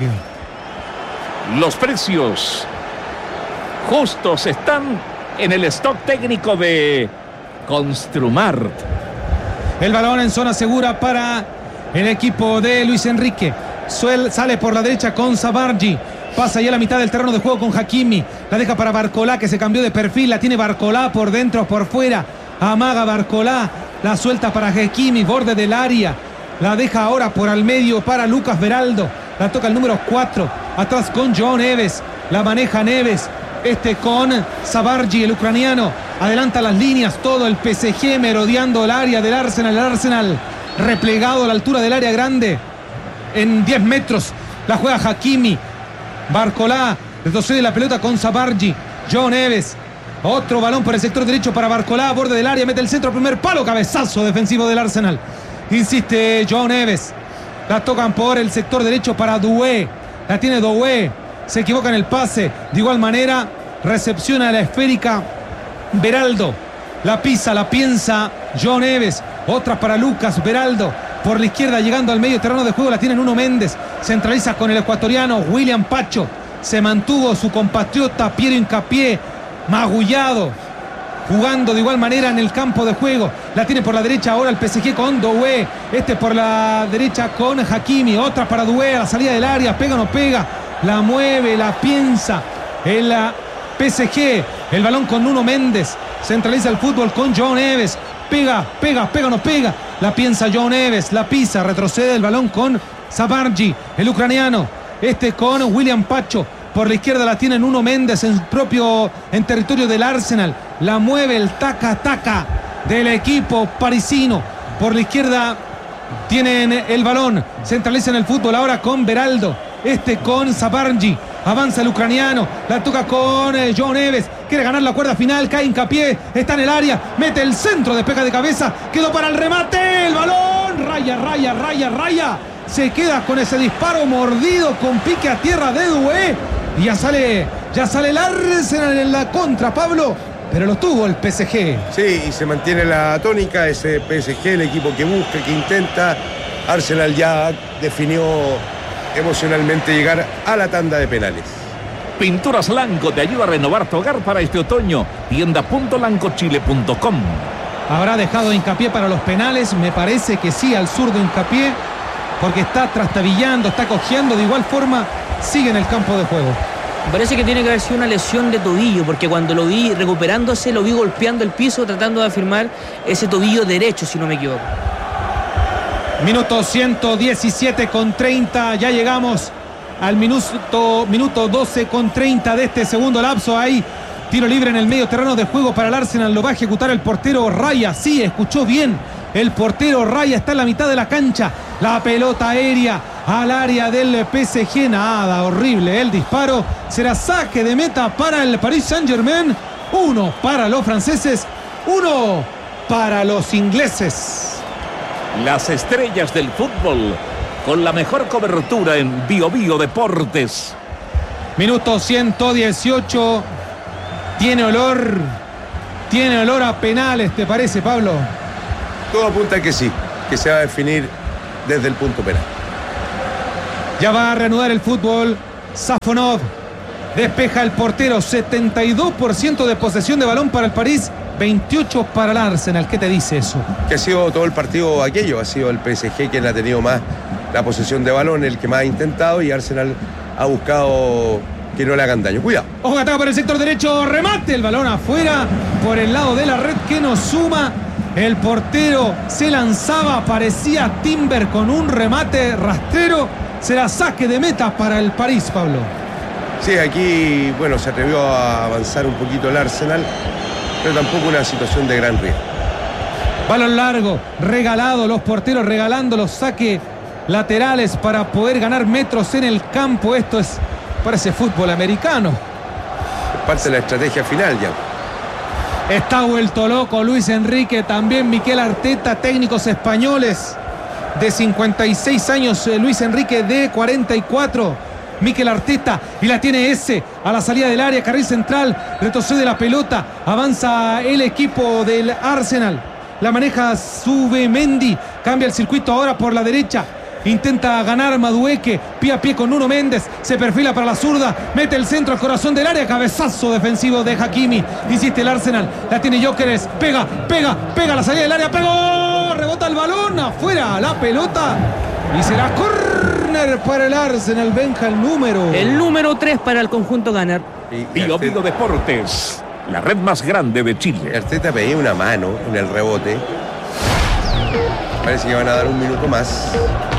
Los precios justos están en el stock técnico de Construmart. El balón en zona segura para el equipo de Luis Enrique. Sale por la derecha con Sabargi. Pasa ya a la mitad del terreno de juego con Hakimi. La deja para Barcolá, que se cambió de perfil. La tiene Barcolá por dentro, por fuera. Amaga Barcolá. La suelta para Hakimi, borde del área. La deja ahora por al medio para Lucas Beraldo. La toca el número 4. Atrás con John Neves. La maneja Neves. Con Sabargi, el ucraniano. Adelanta las líneas. Todo el PSG merodeando el área del Arsenal. El Arsenal replegado a la altura del área grande. En 10 metros. La juega Hakimi. Barcolá retrocede la pelota con Sabargi. John Neves. Otro balón por el sector derecho para Barcolá. Borde del área. Mete el centro. Primer palo. Cabezazo defensivo del Arsenal. Insiste John Neves. La tocan por el sector derecho para Doué. La tiene Doué. Se equivoca en el pase. De igual manera recepciona la esférica Beraldo. La pisa, la piensa John Neves. Otra para Lucas Beraldo. Por la izquierda llegando al medio terreno de juego la tiene Nuno Méndez. Centraliza con el ecuatoriano William Pacho. Se mantuvo su compatriota Piero Hincapié. Magullado. Jugando de igual manera en el campo de juego. La tiene por la derecha ahora el PSG con Doué. Por la derecha con Hakimi. Otra para Doué a la salida del área. Pega o no pega. La mueve, la piensa el PSG. El balón con Nuno Méndez. Centraliza el fútbol con John Neves. Pega o no pega. La piensa John Neves. La pisa, retrocede el balón con Sabargi, el ucraniano. Con William Pacho. Por la izquierda la tiene Nuno Méndez en territorio del Arsenal. La mueve el taca-taca del equipo parisino. Por la izquierda tienen el balón. Centralizan el fútbol ahora con Beraldo. Con Sabargi. Avanza el ucraniano. La toca con John Neves. Quiere ganar la cuerda final. Cae Hincapié. Está en el área. Mete el centro. Despega de cabeza. Quedó para el remate. El balón. Raya. Se queda con ese disparo mordido con pique a tierra de Doué. Y ya sale el Arsenal en la contra, Pablo. Pero lo tuvo el PSG. Sí, y se mantiene la tónica. Ese PSG, el equipo que busca, que intenta. Arsenal ya definió emocionalmente llegar a la tanda de penales. Pinturas Lanco te ayuda a renovar tu hogar para este otoño. Tienda.lancochile.com. ¿Habrá dejado Hincapié para los penales? Me parece que sí, al zurdo Hincapié, porque está trastabillando, está cojeando. De igual forma sigue en el campo de juego. Me parece que tiene que haber sido una lesión de tobillo, porque cuando lo vi recuperándose, lo vi golpeando el piso, tratando de afirmar ese tobillo derecho, si no me equivoco. Minuto 117 con 30. Ya llegamos al minuto 12 con 30 de este segundo lapso. Hay tiro libre en el medio terreno de juego para el Arsenal. Lo va a ejecutar el portero Raya. Sí, escuchó bien. El portero Raya está en la mitad de la cancha. La pelota aérea al área del PSG. Nada, horrible el disparo. Será saque de meta para el Paris Saint-Germain. 1 para los franceses, 1 para los ingleses. Las estrellas del fútbol con la mejor cobertura en Bio Bio Deportes. Minuto 118. Tiene olor a penales, ¿te parece, Pablo? Todo apunta a que sí, que se va a definir desde el punto penal. Ya va a reanudar el fútbol. Safonov despeja el portero. 72% de posesión de balón para el París, 28 para el Arsenal. ¿Qué te dice eso? Que ha sido todo el partido aquello, ha sido el PSG quien ha tenido más la posesión de balón, el que más ha intentado, y Arsenal ha buscado que no le hagan daño. Cuidado. Ojo, ataca por el sector derecho, remate, el balón afuera por el lado de la red que nos suma. El portero se lanzaba, parecía Timber con un remate rastrero. Será saque de meta para el París, Pablo. Sí, aquí, bueno, se atrevió a avanzar un poquito el Arsenal, pero tampoco una situación de gran riesgo. Balón largo, regalado, los porteros regalando los saques laterales para poder ganar metros en el campo. Esto parece fútbol americano. Es parte de la estrategia final ya. Está vuelto loco Luis Enrique, también Mikel Arteta, técnicos españoles de 56 años, Luis Enrique de 44. Mikel Arteta, y la tiene ese a la salida del área, carril central, retrocede la pelota, avanza el equipo del Arsenal, la maneja Zubimendi, cambia el circuito ahora por la derecha, intenta ganar Madueque, pie a pie con Nuno Méndez, se perfila para la zurda, mete el centro al corazón del área, cabezazo defensivo de Hakimi, insiste el Arsenal, la tiene Gyökeres, pega a la salida del área, pegó, rebota el balón, afuera la pelota, y será córner para el Arsenal. Benja, el número 3 para el conjunto Gunner. Bio Deportes, la red más grande de Chile. Arteta pedía una mano en el rebote. Parece que van a dar un minuto más.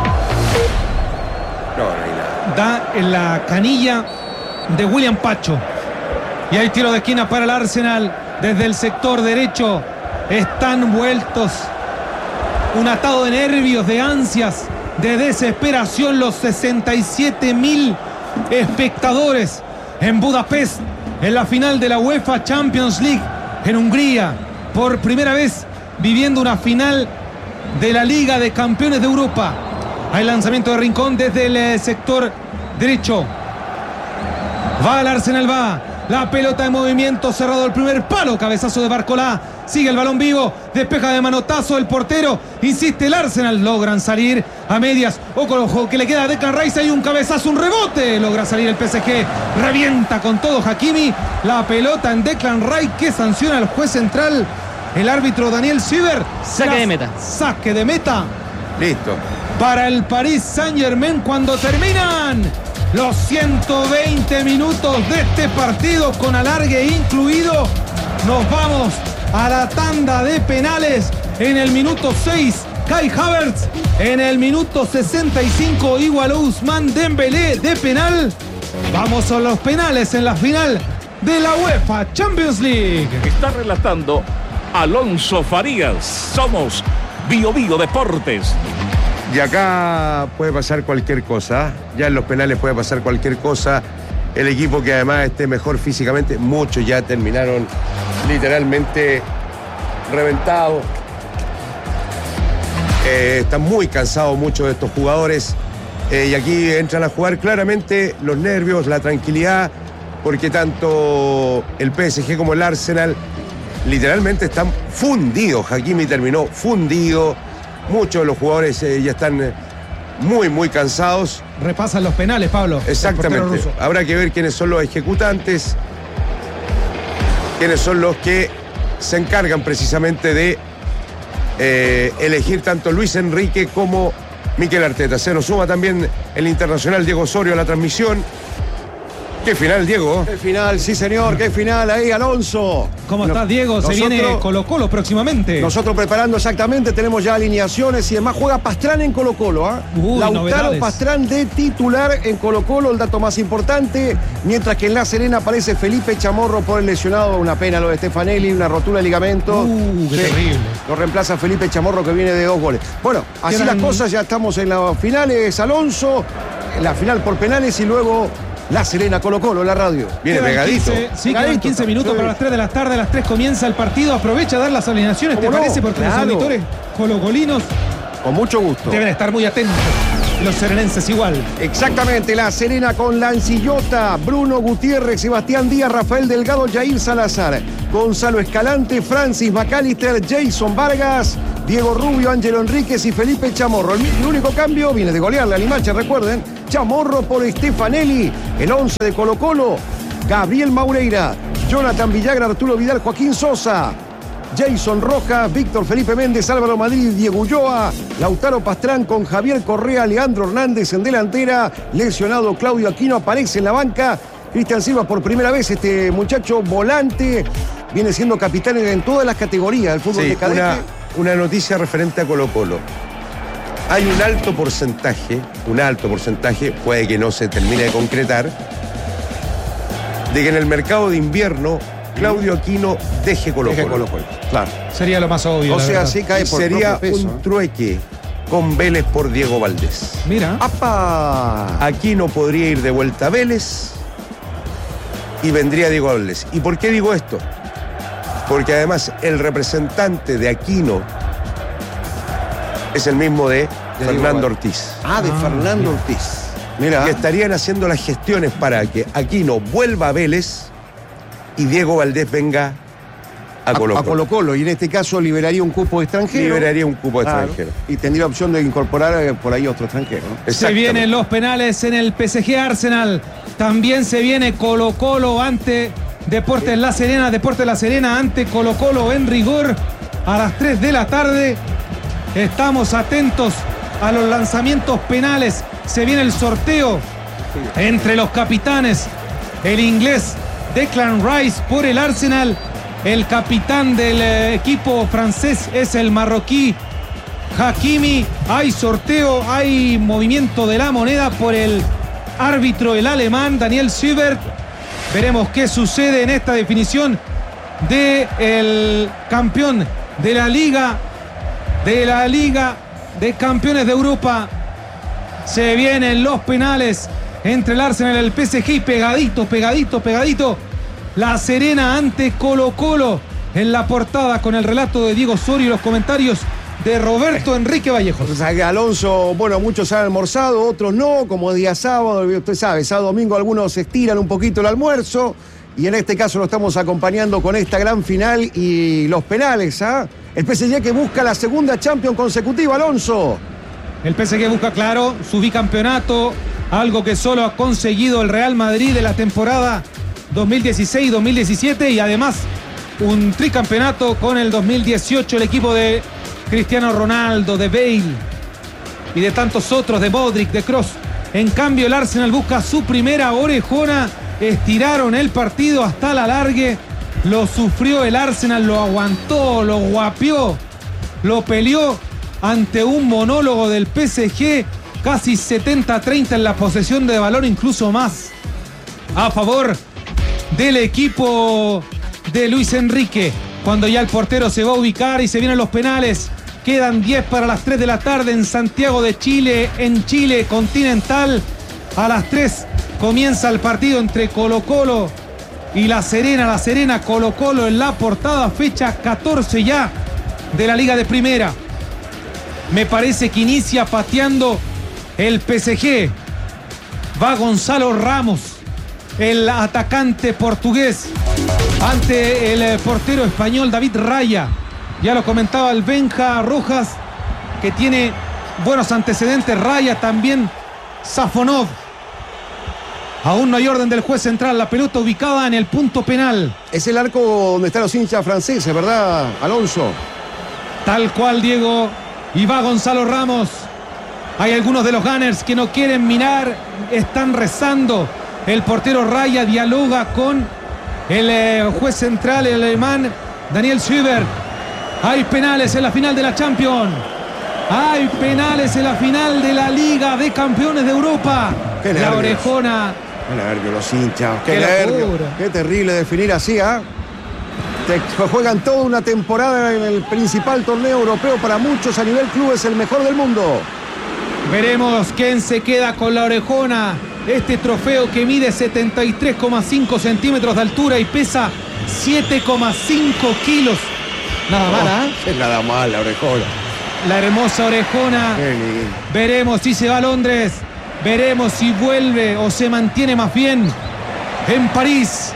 No hay nada. Da en la canilla de William Pacho. Y hay tiro de esquina para el Arsenal. Desde el sector derecho están vueltos. Un atado de nervios, de ansias, de desesperación. Los 67.000 espectadores en Budapest, en la final de la UEFA Champions League, en Hungría. Por primera vez viviendo una final de la Liga de Campeones de Europa. Hay lanzamiento de Rincón desde el sector derecho. Va el Arsenal, va. La pelota en movimiento, cerrado el primer palo. Cabezazo de Barcolá. Sigue el balón vivo. Despeja de manotazo el portero. Insiste el Arsenal. Logran salir a medias. Ojo que le queda a Declan Rice. Hay un cabezazo, un rebote. Logra salir el PSG. Revienta con todo Hakimi. La pelota en Declan Rice que sanciona al juez central. El árbitro Daniel Siever. Saque de meta. Saque de meta. Listo. Para el Paris Saint-Germain cuando terminan los 120 minutos de este partido con alargue incluido. Nos vamos a la tanda de penales. En el minuto 6, Kai Havertz. En el minuto 65, igualó Ousmane Dembélé de penal. Vamos a los penales en la final de la UEFA Champions League. Está relatando Alonso Farías. Somos Bio Deportes. Y acá puede pasar cualquier cosa. Ya en los penales puede pasar cualquier cosa. El equipo que además esté mejor físicamente, muchos ya terminaron literalmente reventados. Están muy cansados muchos de estos jugadores. Y aquí entran a jugar claramente los nervios, la tranquilidad, porque tanto el PSG como el Arsenal literalmente están fundidos. Hakimi terminó fundido. Muchos de los jugadores ya están muy cansados. Repasan los penales, Pablo. Exactamente. Habrá que ver quiénes son los ejecutantes, quiénes son los que se encargan precisamente de elegir tanto Luis Enrique como Mikel Arteta. Se nos suma también el internacional Diego Osorio a la transmisión. ¿Qué final, Diego? Qué final, sí señor, qué final ahí, Alonso. ¿Cómo estás, Diego? Se viene Colo-Colo próximamente. Nosotros preparando exactamente, tenemos ya alineaciones y además juega Pastrán en Colo-Colo. Lautaro novedades. Pastrán de titular en Colo-Colo, el dato más importante. Mientras que en La Serena aparece Felipe Chamorro por el lesionado, una pena lo de Stefanelli, una rotura de ligamento. Qué terrible. Lo reemplaza Felipe Chamorro que viene de 2 goles. Bueno, así las cosas, ya estamos en las finales, Alonso. En la final por penales y luego La Serena, Colo-Colo, la radio. Viene pegadito. Quedan 15 minutos para las 3 de la tarde. A las 3 comienza el partido. Aprovecha a dar las alineaciones, ¿te parece? Porque los auditores colocolinos con mucho gusto deben estar muy atentos. Los serenenses igual. Exactamente, La Serena con Lancillota, Bruno Gutiérrez, Sebastián Díaz, Rafael Delgado, Jair Salazar, Gonzalo Escalante, Francis McAllister, Jason Vargas, Diego Rubio, Ángelo Enríquez y Felipe Chamorro. El único cambio viene de golearle a Limache, recuerden, Chamorro por Stefanelli, el 11 de Colo-Colo, Gabriel Maureira, Jonathan Villagra, Arturo Vidal, Joaquín Sosa, Jason Rojas, Víctor Felipe Méndez, Álvaro Madrid, Diego Ulloa, Lautaro Pastrán con Javier Correa, Leandro Hernández en delantera, lesionado Claudio Aquino aparece en la banca, Cristian Silva por primera vez, este muchacho volante, viene siendo capitán en todas las categorías del fútbol de cadete. Una noticia referente a Colo-Colo. Hay un alto porcentaje, puede que no se termine de concretar, de que en el mercado de invierno Claudio Aquino deje Colo-Colo. Claro. Sería lo más obvio. O sea, sí cae por sería propio peso, un trueque con Vélez por Diego Valdés. Mira. ¡Apa! Aquino podría ir de vuelta a Vélez y vendría Diego Valdés. ¿Y por qué digo esto? Porque además el representante de Aquino es el mismo de Fernando Ortiz. De Fernando Ortiz. Mira. Y estarían haciendo las gestiones para que Aquino vuelva a Vélez y Diego Valdés venga a Colo-Colo. A Colo-Colo, y en este caso liberaría un cupo extranjero. Extranjero. Y tendría opción de incorporar por ahí otro extranjero, ¿no? Se vienen los penales en el PSG Arsenal. También se viene Colo-Colo ante Deportes La Serena. Deportes La Serena ante Colo-Colo en rigor a las 3 de la tarde. Estamos atentos a los lanzamientos penales. Se viene el sorteo entre los capitanes. El inglés Declan Rice por el Arsenal. El capitán del equipo francés es el marroquí Hakimi. Hay sorteo, hay movimiento de la moneda por el árbitro, el alemán Daniel Siebert. Veremos qué sucede en esta definición del campeón de la Liga de Campeones de Europa. Se vienen los penales entre el Arsenal y el PSG y pegadito. La Serena ante Colo-Colo en la portada con el relato de Diego Osorio y los comentarios de Roberto Enrique Vallejos. O sea, que Alonso, bueno, muchos han almorzado, otros no, como día sábado, usted sabe, sábado, domingo algunos estiran un poquito el almuerzo y en este caso lo estamos acompañando con esta gran final y los penales, ¿ah? El PSG que busca la segunda Champions consecutiva, Alonso. El PSG busca, claro, su bicampeonato, algo que solo ha conseguido el Real Madrid de la temporada 2016-2017 y además un tricampeonato con el 2018, el equipo de Cristiano Ronaldo, de Bale y de tantos otros, de Modric, de Kroos. En cambio el Arsenal busca su primera orejona. Estiraron el partido hasta la largue, lo sufrió el Arsenal, lo aguantó, lo guapió, lo peleó ante un monólogo del PSG, casi 70-30 en la posesión de balón, incluso más a favor del equipo de Luis Enrique. Cuando ya el portero se va a ubicar y se vienen los penales, quedan 10 para las 3 de la tarde en Santiago de Chile, en Chile continental. A las 3 comienza el partido entre Colo-Colo y La Serena, Colo-Colo en la portada, fecha 14 ya de la Liga de Primera. Me parece que inicia pateando el PSG. Va Gonzalo Ramos, el atacante portugués, ante el portero español David Raya. Ya lo comentaba el Benja Rojas, que tiene buenos antecedentes. Raya también, Safonov. Aún no hay orden del juez central, la pelota ubicada en el punto penal. Es el arco donde están los hinchas franceses, ¿verdad, Alonso? Tal cual, Diego. Y va Gonzalo Ramos. Hay algunos de los Gunners que no quieren mirar, están rezando. El portero Raya dialoga con el juez central, el alemán Daniel Siebert. Hay penales en la final de la Champions. Hay penales en la final de la Liga de Campeones de Europa. Qué la nervios. orejona. Qué nervios los hinchas. Qué Qué nervios. locura. Qué terrible definir así, ¿ah? Te juegan toda una temporada en el principal torneo europeo. Para muchos a nivel club es el mejor del mundo. Veremos quién se queda con la orejona. Este trofeo que mide 73,5 centímetros de altura y pesa 7,5 kilos. Nada mal, ¿eh? Es nada mal la orejona. la hermosa orejona. Veremos si se va a Londres. Veremos si vuelve o se mantiene más bien en París.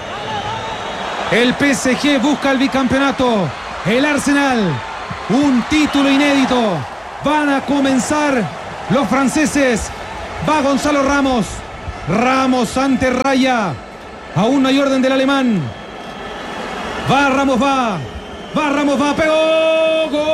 El PSG busca el bicampeonato. El Arsenal, un título inédito. Van a comenzar los franceses. Va Gonzalo Ramos. Ramos ante Raya. Aún no hay orden del alemán. Va Ramos, va. Va Ramos, va. Pegó. Gol.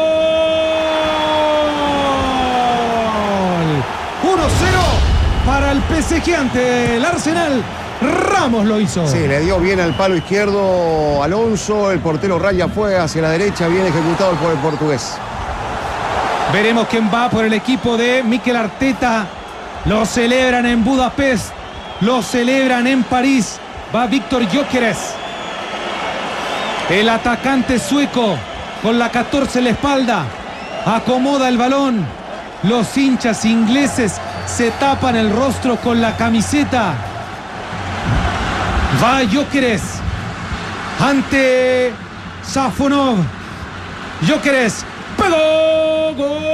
1-0 para el PSG ante el Arsenal. Ramos lo hizo. Sí, le dio bien al palo izquierdo Alonso. El portero Raya fue hacia la derecha, bien ejecutado por el portugués. Veremos quién va por el equipo de Mikel Arteta. Lo celebran en Budapest. Lo celebran en París. Va Víctor Gyökeres. El atacante sueco con la 14 en la espalda. Acomoda el balón. Los hinchas ingleses se tapan el rostro con la camiseta. Va Gyökeres ante Safonov. Gyökeres pegó.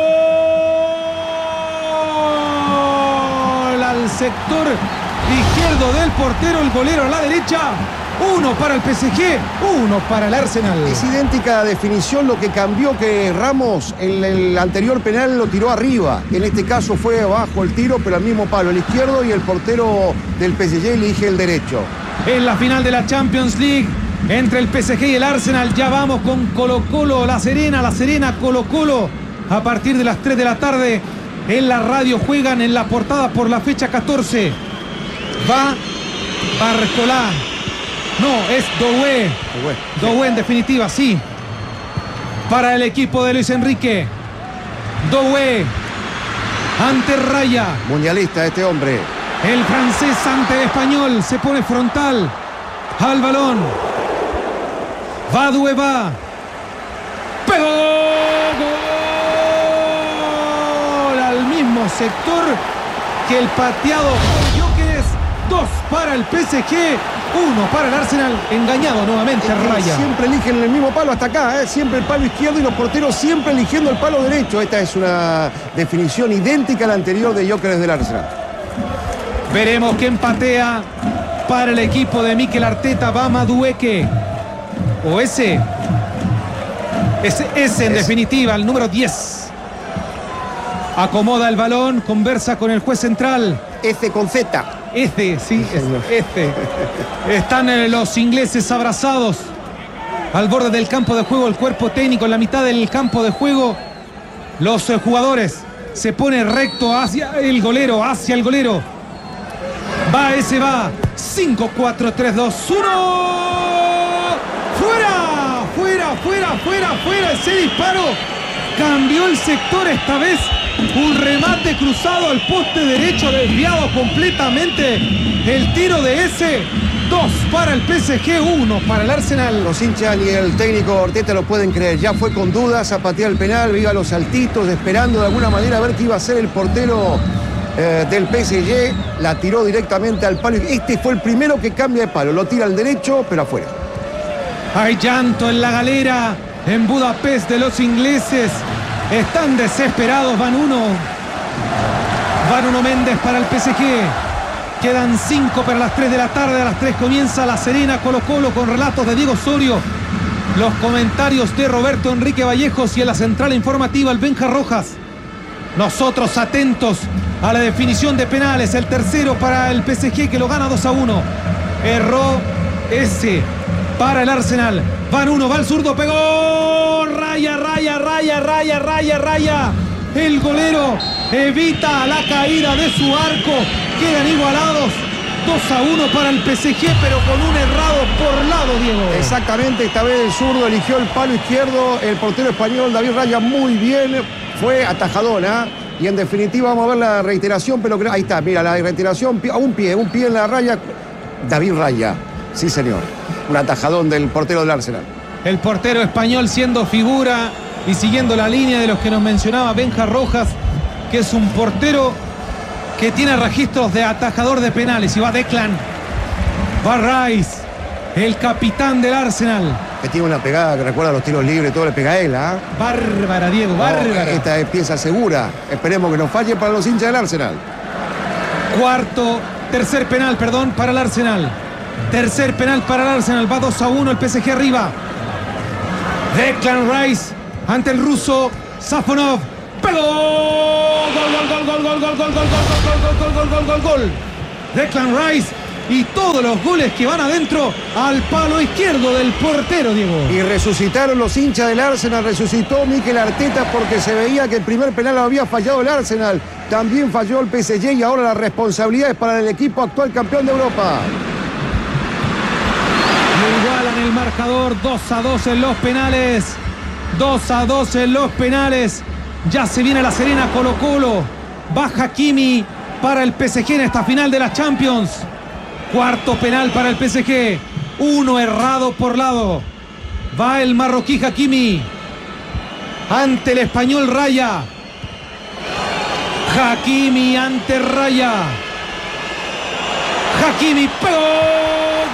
Gol al sector izquierdo del portero. El golero a la derecha. 1 para el PSG, 1 para el Arsenal. Es idéntica definición, lo que cambió que Ramos en el anterior penal lo tiró arriba. En este caso fue abajo el tiro, pero al mismo palo, el izquierdo, y el portero del PSG elige el derecho. En la final de la Champions League entre el PSG y el Arsenal, ya vamos con Colo-Colo, La Serena, Colo-Colo. A partir de las 3 de la tarde en la radio juegan en la portada por la fecha 14. Va Barcolá. No, es Doué. Doué en definitiva, sí. Para el equipo de Luis Enrique. Doué ante Raya. Mundialista este hombre. El francés ante el español. Se pone frontal al balón. Va Doué, va. ¡Pegó! ¡Gol! Al mismo sector que el pateado por Gyökeres. 2 para el PSG. 1 para el Arsenal. Engañado nuevamente Raya. Siempre eligen el mismo palo hasta acá, siempre el palo izquierdo y los porteros siempre eligiendo el palo derecho. Esta es una definición idéntica a la anterior de Gyökeres del Arsenal. Veremos quién patea para el equipo de Mikel Arteta. Va Madueke. O ese en definitiva, el número 10. Acomoda el balón, conversa con el juez central. F con Z. Sí, Están los ingleses abrazados al borde del campo de juego, el cuerpo técnico en la mitad del campo de juego. Los jugadores se pone recto hacia el golero, Va ese, va. 5, 4, 3, 2, 1. Fuera. Ese disparo cambió el sector esta vez. Un remate cruzado al poste derecho, desviado completamente el tiro de ese. 2 para el PSG, 1 para el Arsenal. Los hinchas y el técnico Arteta lo pueden creer. Ya fue con dudas a patear el penal, viva los saltitos, esperando de alguna manera a ver qué iba a hacer el portero del PSG. La tiró directamente al palo. Este fue el primero que cambia de palo. Lo tira al derecho, pero afuera. Hay llanto en la galera en Budapest de los ingleses. Están desesperados. Van uno Méndez para el PSG. Quedan 5 para las 3 de la tarde. A las 3 comienza La Serena Colo-Colo con relatos de Diego Osorio. Los comentarios de Roberto Enrique Vallejos y en la central informativa el Benja Rojas. Nosotros atentos a la definición de penales. El tercero para el PSG que lo gana 2-1. Erró ese para el Arsenal. Van uno, va el zurdo, pegó. Raya. El golero evita la caída de su arco. Quedan igualados. 2-1 para el PSG, pero con un errado por lado, Diego. Exactamente, esta vez el zurdo eligió el palo izquierdo. El portero español David Raya muy bien. Fue atajadona. Y en definitiva vamos a ver la reiteración, pero ahí está, mira, la reiteración, un pie en la raya. David Raya, sí señor. Un atajadón del portero del Arsenal. El portero español siendo figura y siguiendo la línea de los que nos mencionaba Benja Rojas, que es un portero que tiene registros de atajador de penales. Y va Declan, va Rice, el capitán del Arsenal. que tiene una pegada que recuerda a los tiros libres, todo le pega a él, ¿ah? Bárbara, Diego, bárbara. Esta es pieza segura. Esperemos que no falle para los hinchas del Arsenal. Tercer penal para el Arsenal. Tercer penal para el Arsenal. Va 2-1 el PSG arriba. Declan Rice ante el ruso Safonov. ¡Pegó! ¡Gol! Declan Rice y todos los goles que van adentro al palo izquierdo del portero, Diego. Y resucitaron los hinchas del Arsenal, resucitó Mikel Arteta porque se veía que el primer penal lo había fallado el Arsenal. También falló el PSG y ahora la responsabilidad es para el equipo actual campeón de Europa. Igualan el marcador, 2-2 en los penales. 2-2 en los penales. Ya se viene la Serena Colo-Colo. Va Hakimi para el PSG en esta final de la Champions. Cuarto penal para el PSG. Uno errado por lado. Va el marroquí Hakimi ante el español Raya. Hakimi ante Raya. Hakimi pegó.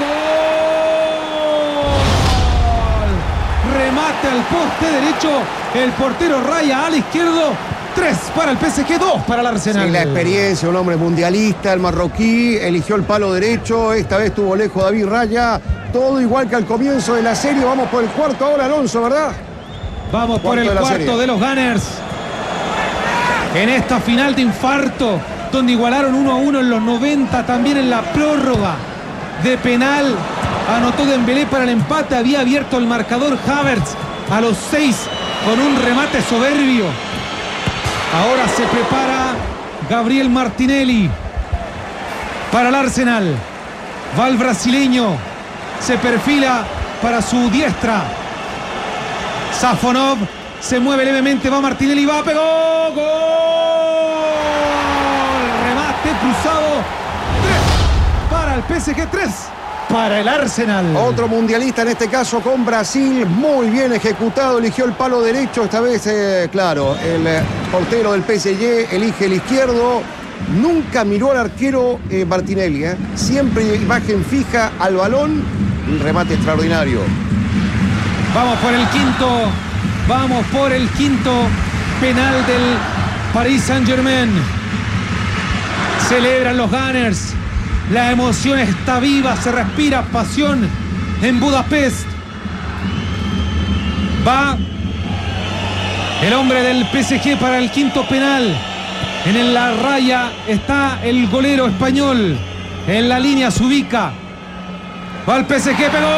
¡Gol! Remate al poste derecho. El portero Raya al izquierdo. 3 para el PSG, 2 para el Arsenal. Sí, la experiencia, un hombre mundialista, el marroquí, eligió el palo derecho, esta vez tuvo lejos David Raya, todo igual que al comienzo de la serie. Vamos por el cuarto ahora, Alonso, ¿verdad? Vamos por el cuarto de los Gunners. En esta final de infarto, donde igualaron 1-1 en los 90, también en la prórroga de penal, anotó Dembélé para el empate, había abierto el marcador Havertz a los 6 con un remate soberbio. Ahora se prepara Gabriel Martinelli para el Arsenal. Va el brasileño. Se perfila para su diestra. Safonov se mueve levemente. Va Martinelli. Va, pegó. ¡Gol! Remate cruzado. 3 para el PSG. 3 para el Arsenal. Otro mundialista en este caso con Brasil, muy bien ejecutado, eligió el palo derecho, esta vez, claro, el portero del PSG elige el izquierdo, nunca miró al arquero Martinelli, siempre imagen fija al balón, un remate extraordinario. Vamos por el quinto penal del Paris Saint-Germain. Celebran los Gunners. La emoción está viva, se respira pasión en Budapest. Va el hombre del PSG para el quinto penal. En la raya está el golero español. En la línea se ubica. Va el PSG, pegó.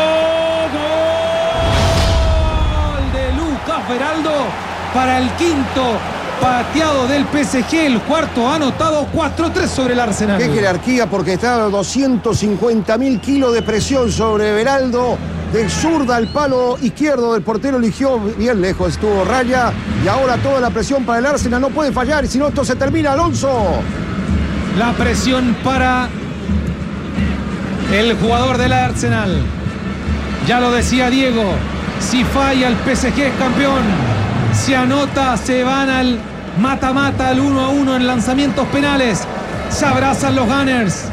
Gol de Lucas Beraldo para el quinto pateado del PSG, el cuarto anotado, 4-3 sobre el Arsenal. Qué jerarquía, porque está a 250.000 kilos de presión sobre Beraldo. De zurda al palo izquierdo del portero, eligió bien lejos, estuvo Raya. Y ahora toda la presión para el Arsenal, no puede fallar, si no esto se termina, Alonso. La presión para el jugador del Arsenal. Ya lo decía Diego, si falla el PSG es campeón. Si anota, se van al mata-mata, al 1-1 en lanzamientos penales. Se abrazan los Gunners.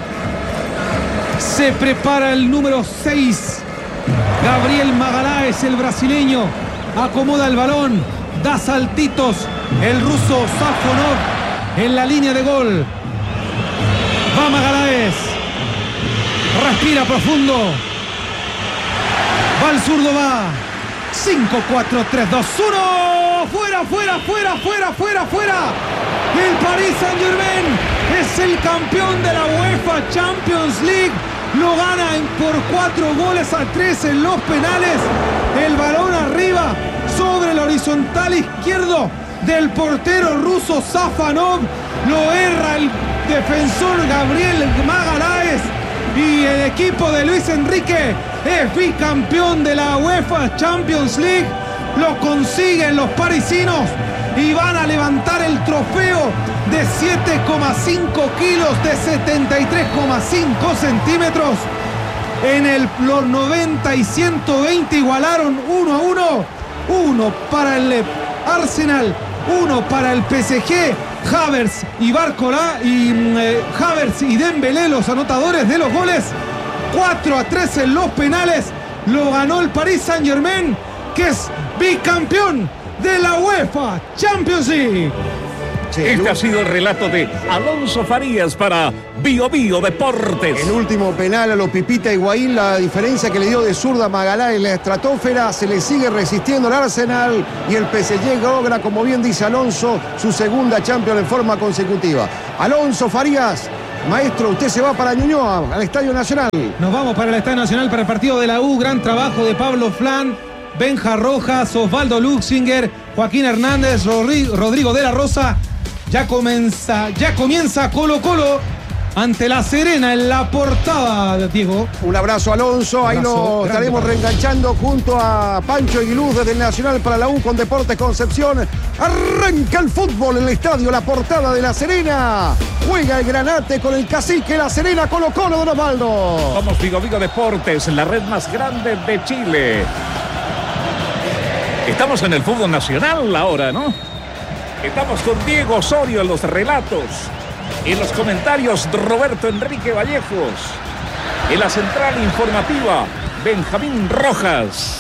Se prepara el número 6. Gabriel Magalhães, el brasileño. Acomoda el balón. Da saltitos. El ruso Safonov en la línea de gol. Va Magalhães. Respira profundo. Va el zurdo, va. 5, 4, 3, 2, 1. Fuera. El Paris Saint-Germain es el campeón de la UEFA Champions League. Lo gana por 4-3 en los penales. El balón arriba sobre el horizontal izquierdo del portero ruso Safonov. Lo erra el defensor Gabriel Magalhães. Y el equipo de Luis Enrique es bicampeón de la UEFA Champions League. Lo consiguen los parisinos y van a levantar el trofeo de 7,5 kilos de 73,5 centímetros. En los 90 y 120 igualaron 1-1. 1 para el Arsenal, 1 para el PSG. Havertz y Barcola Havertz y Dembélé, los anotadores de los goles. 4-3 en los penales. lo ganó el Paris Saint-Germain, que es bicampeón de la UEFA Champions League. Sí, este ha sido el relato de Alonso Farías para Bio Bio Deportes. El último penal a los Pipita Higuaín, la diferencia que le dio de zurda Magalá en la estratosfera, se le sigue resistiendo al Arsenal y el PSG logra, como bien dice Alonso, su segunda Champions en forma consecutiva. Alonso Farías, maestro, usted se va para Ñuñoa, al Estadio Nacional. Nos vamos para el Estadio Nacional para el partido de la U. Gran trabajo de Pablo Flan, Benja Rojas, Osvaldo Luxinger, Joaquín Hernández, Rodrigo de la Rosa. Ya comienza Colo Colo ante La Serena en la portada, Diego. Un abrazo, Alonso. Ahí lo estaremos reenganchando junto a Pancho Aguiluz desde el Nacional para la U con Deportes Concepción. Arranca el fútbol en el estadio, la portada de La Serena. Juega el Granate con el Cacique, La Serena, Colo Colo, don Osvaldo. Vamos, Vigo Deportes, la red más grande de Chile. Estamos en el fútbol nacional ahora, ¿no? Estamos con Diego Osorio en los relatos. En los comentarios, Roberto Enrique Vallejos. En la central informativa, Benjamín Rojas.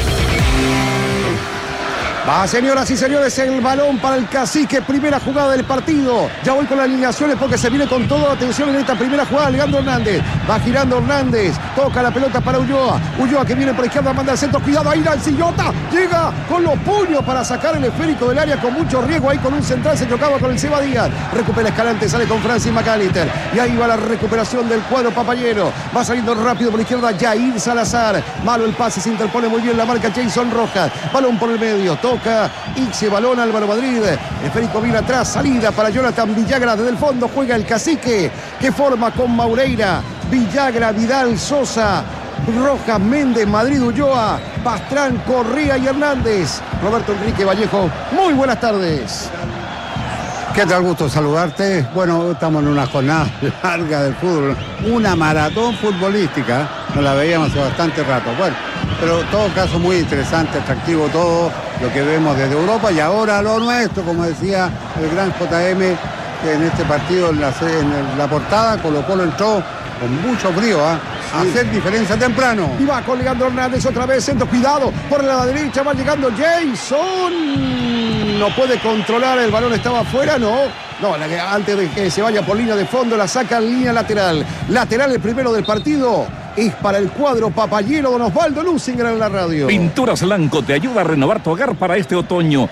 Va, señoras y señores, el balón para el Cacique, primera jugada del partido. Ya voy con las alineaciones porque se viene con toda atención en esta primera jugada. Leandro Hernández, va girando Hernández, toca la pelota para Ulloa. Ulloa que viene por izquierda, manda al centro, cuidado ahí, Lancillota, llega con los puños para sacar el esférico del área con mucho riesgo. Ahí con un central se chocaba con el Seba Díaz. Recupera Escalante, sale con Francis McAllister. Y ahí va la recuperación del cuadro papayero. Va saliendo rápido por la izquierda Jair Salazar. Malo el pase, se interpone muy bien la marca Jason Rojas. Balón por el medio, toca Ixe, balón Álvaro Madrid, esférico viene atrás, salida para Jonathan Villagra desde el fondo, juega el Cacique, que forma con Maureira, Villagra, Vidal, Sosa, Rojas, Méndez, Madrid, Ulloa, Pastrán, Correa y Hernández. Roberto Enrique Vallejo, muy buenas tardes. ¿Qué tal? Gusto saludarte. Bueno, estamos en una jornada larga del fútbol, una maratón futbolística, no la veíamos hace bastante rato. Bueno, pero en todo caso muy interesante, atractivo todo lo que vemos desde Europa y ahora lo nuestro, como decía el gran JM, que en este partido en la portada Colo Colo entró con mucho frío, hacer diferencia temprano. Y va con Leandro Hernández otra vez, centro, cuidado, por la derecha va llegando Jason. No puede controlar, el balón estaba afuera, no, antes de que se vaya por línea de fondo, la saca en línea lateral. Lateral el primero del partido. Es para el cuadro papayero, don Osvaldo Luxinger en la radio. Pinturas Lanco te ayuda a renovar tu hogar para este otoño.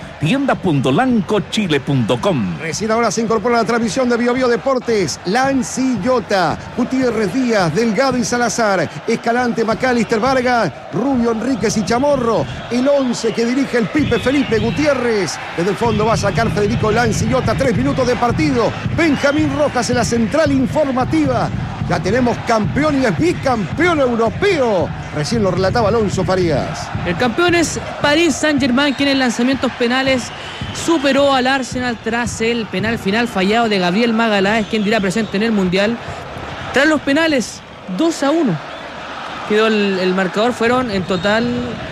Tienda.lancochile.com. Recién ahora se incorpora la transmisión de Bio Bio Deportes. Lancillota, Gutiérrez Díaz, Delgado y Salazar, Escalante, McAllister, Vargas, Rubio, Enríquez y Chamorro. El 11 que dirige el Pipe Felipe Gutiérrez. Desde el fondo va a sacar Federico Lancillota. 3 minutos de partido. Benjamín Rojas en la central informativa. Ya tenemos campeón y es bicampeón europeo. Recién lo relataba Alonso Farías. El campeón es Paris Saint-Germain, quien en lanzamientos penales superó al Arsenal tras el penal final fallado de Gabriel Magalhães, quien dirá presente en el Mundial. Tras los penales, 2-1. Quedó el marcador, fueron en total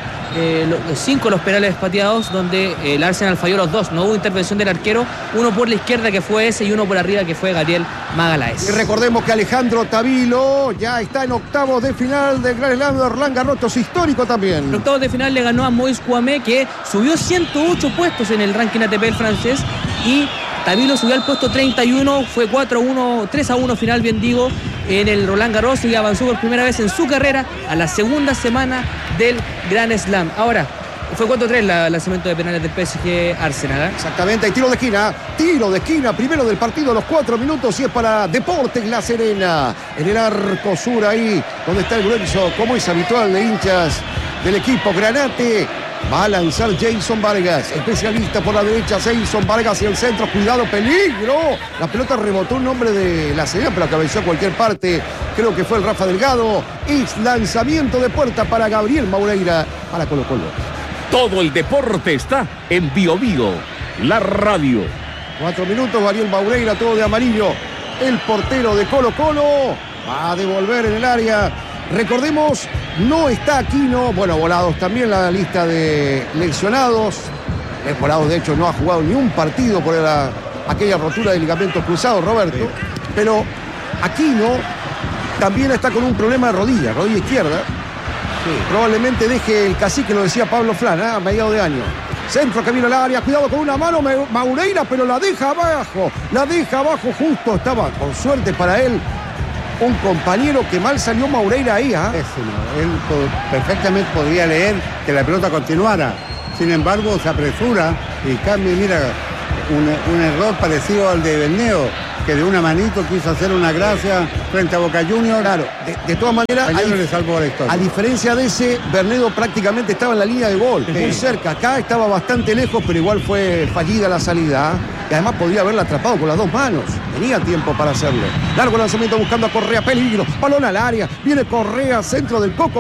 5 los penales pateados, donde el Arsenal falló los 2. No hubo intervención del arquero, uno por la izquierda que fue ese y uno por arriba que fue Gabriel Magalhães. Y recordemos que Alejandro Tavilo ya está en octavos de final del Gran Slam de Roland Garros, histórico también. En octavos de final le ganó a Moïse Kouamé, que subió 108 puestos en el ranking ATP el francés, y Tavilo subió al puesto 31, fue 3-1 final, bien digo, en el Roland Garros, y avanzó por primera vez en su carrera a la segunda semana del Grand Slam. Ahora, fue 4-3 el lanzamiento de penales del PSG Arsenal. Exactamente, hay tiro de esquina, primero del partido, los 4 minutos, y es para Deportes La Serena. En el arco sur, ahí donde está el grueso, como es habitual, de hinchas del equipo Granate. Va a lanzar Jason Vargas, especialista por la derecha, Jason Vargas hacia el centro, cuidado, peligro. La pelota rebotó un hombre de La Serena, pero cabeceó a cualquier parte. Creo que fue el Rafa Delgado. Es lanzamiento de puerta para Gabriel Maureira, para Colo Colo. Todo el deporte está en Bio Bio, la radio. 4 minutos, Gabriel Maureira, todo de amarillo. El portero de Colo Colo va a devolver en el área. Recordemos, no está Aquino, bueno, Volados también la lista de lesionados. Volados, de hecho, no ha jugado ni un partido por aquella rotura de ligamentos cruzados, Roberto. Sí. Pero Aquino también está con un problema de rodilla izquierda. Probablemente deje el cacique, lo decía Pablo Flan, a mediados de año. Centro que vino al área, cuidado con una mano Maureira, pero la deja abajo justo, estaba con suerte para él. Un compañero que mal salió Maureira ahí, ¿ah? Él perfectamente podría leer que la pelota continuara. Sin embargo, se apresura y cambia, mira, un error parecido al de Berneo, que de una manito quiso hacer una gracia frente a Boca Juniors. Claro, de todas maneras, le salvó la historia. A diferencia de ese, Bernedo prácticamente estaba en la línea de gol, muy cerca. Acá estaba bastante lejos, pero igual fue fallida la salida. Y además podría haberla atrapado con las dos manos. Tenía tiempo para hacerlo. Largo lanzamiento buscando a Correa, peligro. Balón al área. Viene Correa, centro del Coco.